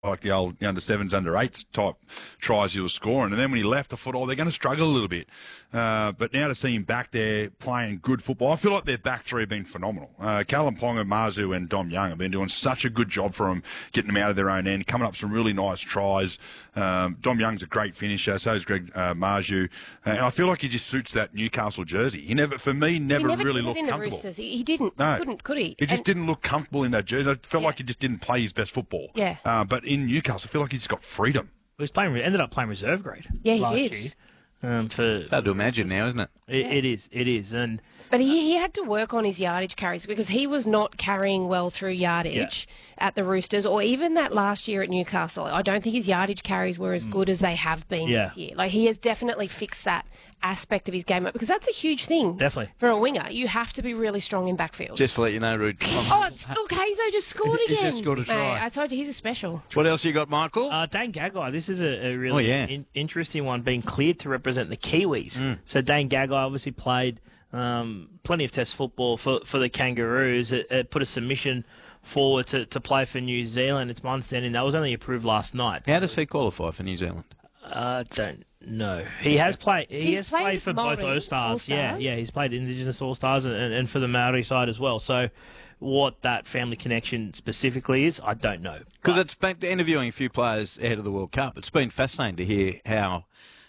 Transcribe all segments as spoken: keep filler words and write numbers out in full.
like the old under sevens, under eights type tries he was scoring. And then when he left, I thought, oh, they're going to struggle a little bit. Uh, but now to see him back there playing good football, I feel like their back three have been phenomenal. Uh, Callum Ponga, Marzu and Dom Young have been doing such a good job for them, getting them out of their own end, coming up some really nice tries. Um, Dom Young's a great finisher, so is Greg uh, Marzu. Uh, and I feel like he just suits that Newcastle jersey. He never, for me, never, he never really did looked in the comfortable. Roosters. He, he didn't. No. He couldn't, could he? He just And- didn't look comfortable in that jersey. I felt Yeah. like he just didn't play his best football. Yeah. Uh, but in Newcastle, I feel like he just got freedom. He was playing, ended up playing reserve grade. Yeah, he last did. Year, um, for Hard to imagine now, isn't it? it, it is, it is, and But he, he had to work on his yardage carries because he was not carrying well through yardage at the Roosters, or even that last year at Newcastle. I don't think his yardage carries were as good as they have been Yeah. this year. Like, he has definitely fixed that aspect of his game up, because that's a huge thing. Definitely. For a winger, you have to be really strong in backfield. Just to let you know, Rude. Oh, it's, look, Hazo just scored He again. just scored a try. Mate, I told you, he's a special. What else you got, Michael? Uh, Dane Gagai, this is a, a really Oh, yeah. in, interesting one, being cleared to represent the Kiwis. Mm. So Dane Gagai obviously played um, plenty of Test football for, for the Kangaroos. It, it put a submission forward to, to play for New Zealand. It's my understanding that was only approved last night. How does he qualify for New Zealand? I don't know. He has played. He He's has played played with for both Maori All Stars. Yeah, All-Stars. yeah. He's played Indigenous All Stars and, and, and for the Maori side as well. So, what that family connection specifically is, I don't know. Because it's been interviewing a few players ahead of the World Cup. It's been fascinating to hear how,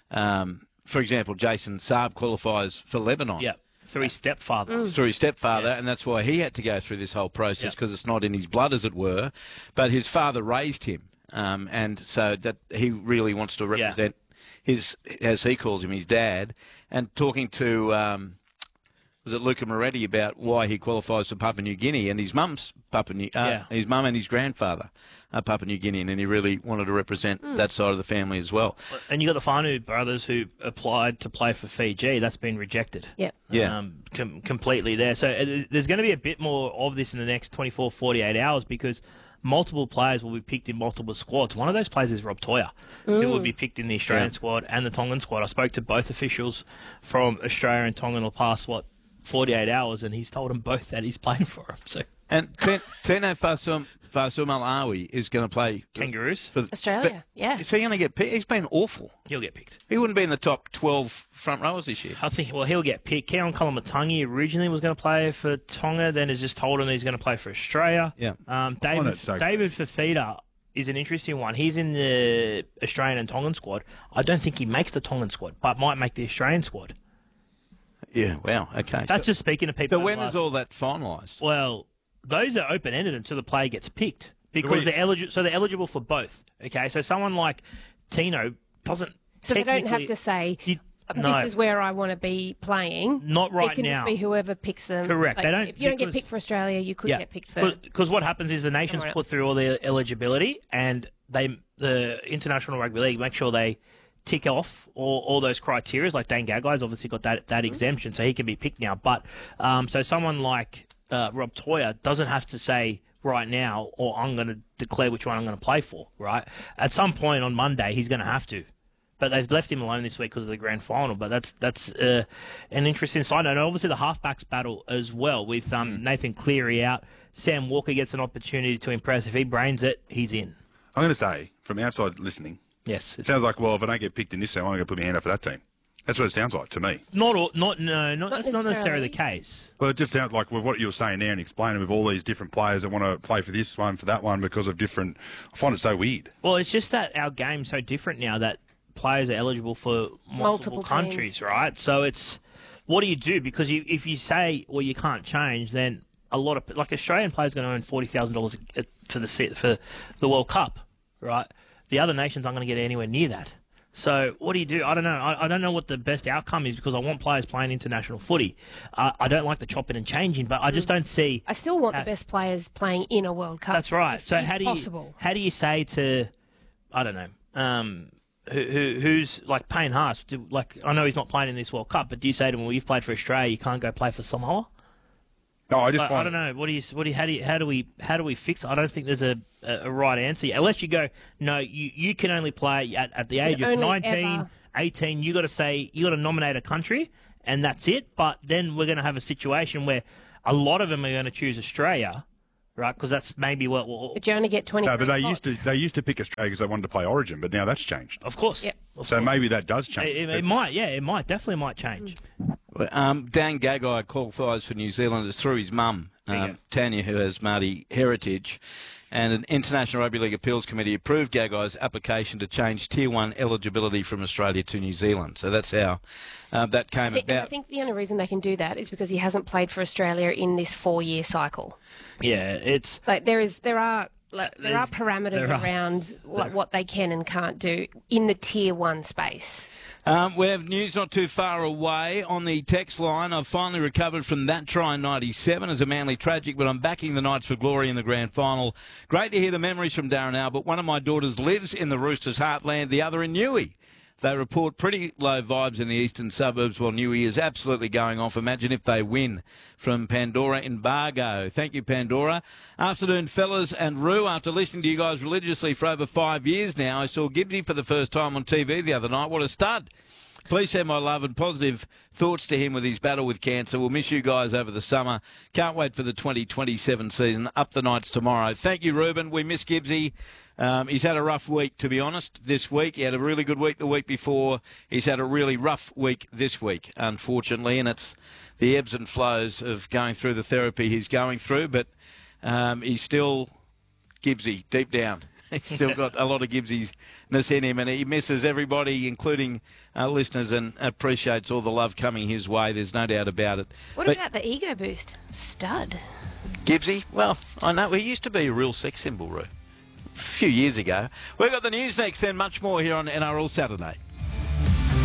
um, for example, Jason Saab qualifies for Lebanon. Yeah, through his stepfather. Mm. Through his stepfather, Yes. and that's why he had to go through this whole process, Yep. because it's not in his blood, as it were. But his father raised him, um, and so that he really wants to represent his, as he calls him, his dad. And talking to, um, was it Luca Moretti about why he qualifies for Papua New Guinea, and his mum's Papua New, uh, Yeah. his mum and his grandfather are Papua New Guinean, and he really wanted to represent that side of the family as well. And you got the Whānau brothers who applied to play for Fiji. That's been rejected. Yep. Yeah. Um, com- completely there. So uh, there's going to be a bit more of this in the next twenty-four, forty-eight hours, because multiple players will be picked in multiple squads. One of those players is Rob Toyer, who will be picked in the Australian Yeah. squad and the Tongan squad. I spoke to both officials from Australia and Tonga in the past, what, forty-eight hours, and he's told them both that he's playing for them. So And Ten- Tino Fasum Fasumalawi is going to play Kangaroos, for Australia, but yeah. Is he going to get picked? He's been awful. he'll get picked. He wouldn't be in the top twelve front rowers this year. I think, well, he'll get picked. Kieran Kolomatangi originally was going to play for Tonga, then has just told him that he's going to play for Australia. Yeah. Um, Oh, David, that's so David Fafita is an interesting one. He's in the Australian and Tongan squad. I don't think he makes the Tongan squad, but might make the Australian squad. Yeah, wow, okay. That's so, just speaking to people. so when last- is all that finalised? Well, those are open-ended until the player gets picked, because we- they're eligible. So they're eligible for both. Okay, so someone like Tino doesn't. So they don't have technically- to say, You- this no. is where I want to be playing. Not right It can now. just be whoever picks them. Correct. Like, They don't- if you don't get because- picked for Australia, you could get picked for... Because what happens is the nations somewhere put else. through all their eligibility, and they the International Rugby League make sure they tick off all, all those criteria. Like Dane Gagai's obviously got that that exemption, so he can be picked now. But um, so someone like uh, Rob Toyer doesn't have to say right now, or I'm going to declare which one I'm going to play for. Right at some point on Monday, he's going to have to. But they've left him alone this week because of the grand final. But that's that's uh, an interesting side note. And obviously the halfbacks battle as well, with um, Nathan Cleary out. Sam Walker gets an opportunity to impress. If he brains it, he's in. I'm going to say, from outside listening, Yes, it it's sounds like, well, if I don't get picked in this team, I'm going to put my hand up for that team. That's what it sounds like to me. not all, not no, not, Not that's not necessarily necessarily. the case. Well, it just sounds like with what you were saying there and explaining with all these different players that want to play for this one, for that one, because of different... I find it so weird. Well, it's just that our game's so different now that players are eligible for multiple, Multiple countries, teams. right? So it's, what do you do? Because you, if you say, well, you can't change, then a lot of, like, Australian players are going to earn forty thousand dollars for the set for the World Cup, right? The other nations aren't going to get anywhere near that. So what do you do? I don't know. I, I don't know what the best outcome is, because I want players playing international footy. Uh, I don't like the chopping and changing, but I just don't see. I still want Uh, the best players playing in a World Cup. That's right. if- So if how do you possible. how do you say to, I don't know, um, who, who who's like Payne Haas? Do, like, I know he's not playing in this World Cup, but do you say to him, well, you've played for Australia, you can't go play for Samoa? No, I just Like, find I don't know. What do you what do you, how do you, how do we how do we fix it? I don't think there's a, a, a right answer unless you go, no, you, you can only play at, at the age can of only nineteen, ever- eighteen. You got to say you got to nominate a country, and that's it. But then we're going to have a situation where a lot of them are going to choose Australia, right? Because that's maybe what. what But you only get twenty. No, but they spots. used to they used to pick Australia because they wanted to play Origin, but now that's changed. of course. Yep. Of So course. maybe that does change. It, it, it might, yeah, it might, definitely might change. Um, Dan Gagai qualifies for New Zealand through his mum, Yeah. um, Tanya, who has Māori heritage. And an International Rugby League Appeals Committee approved Gagai's application to change Tier one eligibility from Australia to New Zealand. So that's how uh, that came I think, and I about. think the only reason they can do that is because he hasn't played for Australia in this four-year cycle. Yeah, it's Like there is, there are, like, there are There's- parameters there are. around like, what they can and can't do in the tier one space. Um, we have news not too far away on the text line. I've finally recovered from that try in ninety-seven as a Manly tragic, but I'm backing the Knights for glory in the grand final. Great to hear the memories from Darren Albert. One of my daughters lives in the Roosters' heartland, the other in Newey. They report pretty low vibes in the eastern suburbs while Newey is absolutely going off. Imagine if they win. From Pandora in Bargo. Thank you, Pandora. Afternoon, fellas and Roo. After listening to you guys religiously for over five years now, I saw Gibbsy for the first time on T V the other night. What a stud. Please send my love and positive thoughts to him with his battle with cancer. We'll miss you guys over the summer. Can't wait for the twenty twenty-seven season. Up the Knights tomorrow. Thank you, Ruben. We miss Gibbsy. Um, he's had a rough week, to be honest, this week. He had a really good week the week before. He's had a really rough week this week, unfortunately, and it's the ebbs and flows of going through the therapy he's going through, but um, he's still Gibbsy deep down. He's still got a lot of Gibbsy-ness in him, and he misses everybody, including uh, listeners, and appreciates all the love coming his way. There's no doubt about it. What But about the ego boost? Stud. Gibbsy? Well, I know. He used to be a real sex symbol, Roo. A few years ago. We've got the news next, then much more here on N R L Saturday.